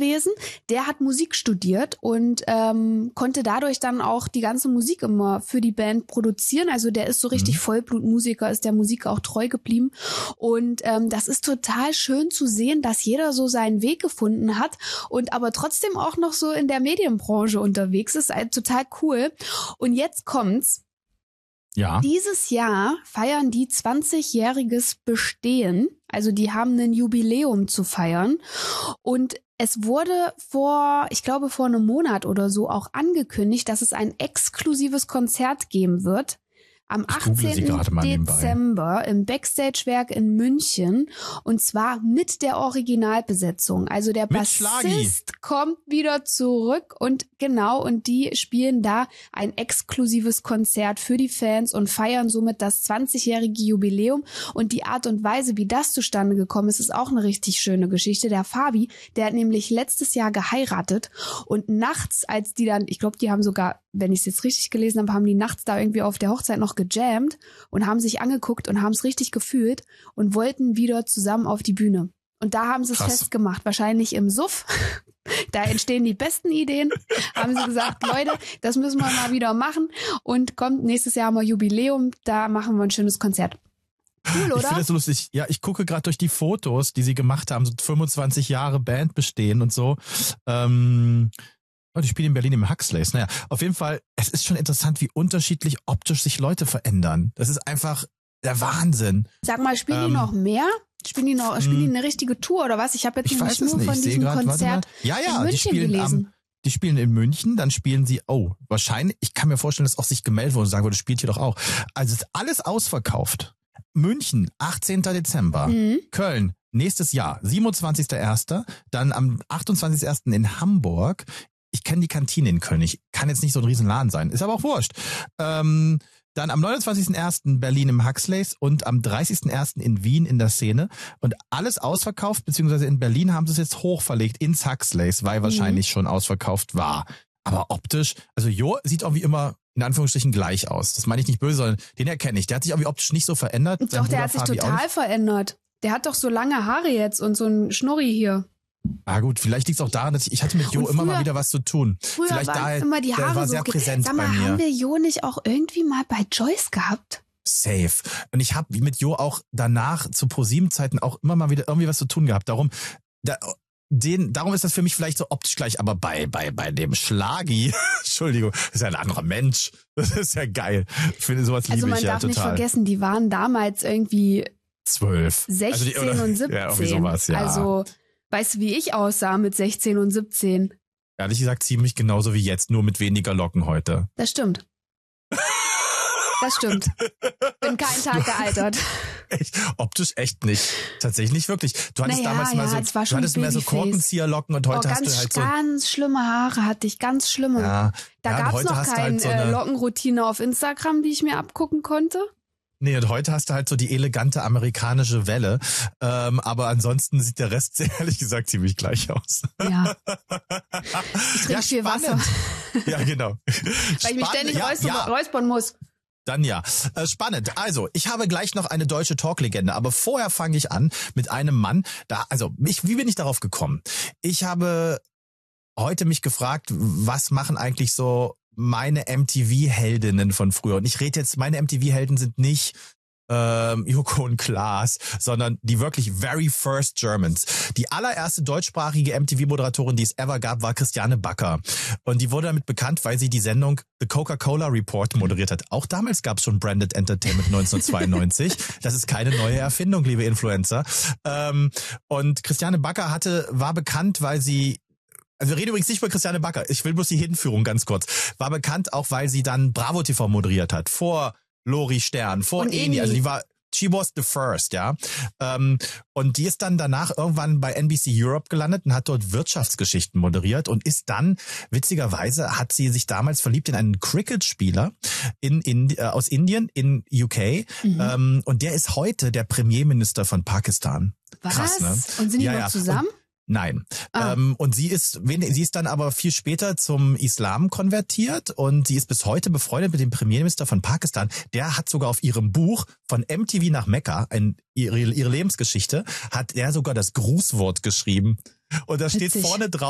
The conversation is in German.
gewesen. Der hat Musik studiert und konnte dadurch dann auch die ganze Musik immer für die Band produzieren. Also der ist so richtig Vollblutmusiker, ist der Musik auch treu geblieben. Und das ist total schön zu sehen, dass jeder so seinen Weg gefunden hat und aber trotzdem auch noch so in der Medienbranche unterwegs ist. Also total cool. Und jetzt kommt's. Ja. Dieses Jahr feiern die 20-jähriges Bestehen. Also die haben ein Jubiläum zu feiern. Und es wurde vor einem Monat oder so auch angekündigt, dass es ein exklusives Konzert geben wird. Am 18. Dezember im Backstage-Werk in München und zwar mit der Originalbesetzung. Also der Bassist kommt wieder zurück und die spielen da ein exklusives Konzert für die Fans und feiern somit das 20-jährige Jubiläum. Und die Art und Weise, wie das zustande gekommen ist, ist auch eine richtig schöne Geschichte. Der Fabi, der hat nämlich letztes Jahr geheiratet und nachts, als die dann, ich glaube, die haben sogar, wenn ich es jetzt richtig gelesen habe, haben die nachts da irgendwie auf der Hochzeit noch gejammt und haben sich angeguckt und haben es richtig gefühlt und wollten wieder zusammen auf die Bühne. Und da haben sie es festgemacht, wahrscheinlich im Suff. Da entstehen die besten Ideen. Haben sie gesagt, Leute, das müssen wir mal wieder machen. Und kommt, nächstes Jahr haben wir Jubiläum, da machen wir ein schönes Konzert. Cool, oder? Ich finde das so lustig. Ja, ich gucke gerade durch die Fotos, die sie gemacht haben, so 25 Jahre Band bestehen und so. Die spielen in Berlin im Huxleys. Naja, auf jeden Fall, es ist schon interessant, wie unterschiedlich optisch sich Leute verändern. Das ist einfach der Wahnsinn. Sag mal, spielen die noch mehr? Spielen die eine richtige Tour oder was? Ich habe jetzt nämlich nur von diesem Konzert in München gelesen. Die spielen in München, dann spielen sie, wahrscheinlich, ich kann mir vorstellen, dass auch sich gemeldet wurde und sagen würde, spielt hier doch auch. Also ist alles ausverkauft. München, 18. Dezember. Köln, nächstes Jahr, 27.01. Dann am 28.01. in Hamburg. Ich kenne die Kantine in Köln. Ich kann jetzt nicht so ein Riesenladen sein. Ist aber auch wurscht. Dann am 29.01. Berlin im Huxleys und am 30.01. in Wien in der Szene. Und alles ausverkauft, beziehungsweise in Berlin haben sie es jetzt hochverlegt ins Huxleys, weil wahrscheinlich schon ausverkauft war. Aber optisch, also Jo sieht auch wie immer in Anführungsstrichen gleich aus. Das meine ich nicht böse, sondern den erkenne ich. Der hat sich irgendwie optisch nicht so verändert. Doch, der hat sich total verändert. Der hat doch so lange Haare jetzt und so ein Schnurri hier. Ah gut, vielleicht liegt es auch daran, dass ich hatte mit Jo immer mal wieder was zu tun. Früher vielleicht waren immer die Haare war so sehr präsent Sag mal, bei mir. haben wir Jo nicht auch irgendwie mal bei Joyce gehabt? Safe. Und ich habe mit Jo auch danach zu ProSieben-Zeiten auch immer mal wieder irgendwie was zu tun gehabt. Darum ist das für mich vielleicht so optisch gleich, aber bei dem Schlagi, Entschuldigung, das ist ja ein anderer Mensch. Das ist ja geil. Ich finde, sowas liebe ich ja total. Also man darf nicht vergessen, die waren damals irgendwie 12. 16 und 17. Ja, irgendwie sowas, ja. Also, weißt du, wie ich aussah mit 16 und 17? Ehrlich gesagt, ziemlich genauso wie jetzt, nur mit weniger Locken heute. Das stimmt. Das stimmt. Bin keinen Tag gealtert. Echt? Optisch echt nicht. Tatsächlich nicht wirklich. Du hattest damals mal so, du hattest mehr so Korkenzieherlocken und heute hast du halt so. Ganz schlimme Haare hatte ich, ganz schlimme. Ja, da gab's noch keine Lockenroutine auf Instagram, die ich mir abgucken konnte. Nee, und heute hast du halt so die elegante amerikanische Welle. Aber ansonsten sieht der Rest, ehrlich gesagt, ziemlich gleich aus. Ja. Ich trinke viel Wasser. Ja, genau. Weil ich mich ständig räuspern muss. Dann ja. Spannend. Also, ich habe gleich noch eine deutsche Talklegende, aber vorher fange ich an mit einem Mann. Wie bin ich darauf gekommen? Ich habe heute mich gefragt, was machen eigentlich so meine MTV-Heldinnen von früher? Und ich rede jetzt, meine MTV-Helden sind nicht Joko und Klaas, sondern die wirklich very first Germans. Die allererste deutschsprachige MTV-Moderatorin, die es ever gab, war Christiane Backer. Und die wurde damit bekannt, weil sie die Sendung The Coca-Cola Report moderiert hat. Auch damals gab es schon Branded Entertainment 1992. Das ist keine neue Erfindung, liebe Influencer. Und Christiane Backer war bekannt, weil sie wir reden übrigens nicht über Christiane Backer. Ich will bloß die Hinführung ganz kurz. War bekannt auch, weil sie dann Bravo TV moderiert hat. Vor Lori Stern, vor Eni. Also she was the first, ja. Und die ist dann danach irgendwann bei NBC Europe gelandet und hat dort Wirtschaftsgeschichten moderiert und ist dann, witzigerweise, hat sie sich damals verliebt in einen Cricket-Spieler aus Indien in UK. Und der ist heute der Premierminister von Pakistan. Was? Krass, ne? Und sind die noch zusammen? Nein. Und sie ist dann aber viel später zum Islam konvertiert und sie ist bis heute befreundet mit dem Premierminister von Pakistan. Der hat sogar auf ihrem Buch von MTV nach Mekka, ihre Lebensgeschichte, hat er sogar das Grußwort geschrieben. Und da steht vorne drauf,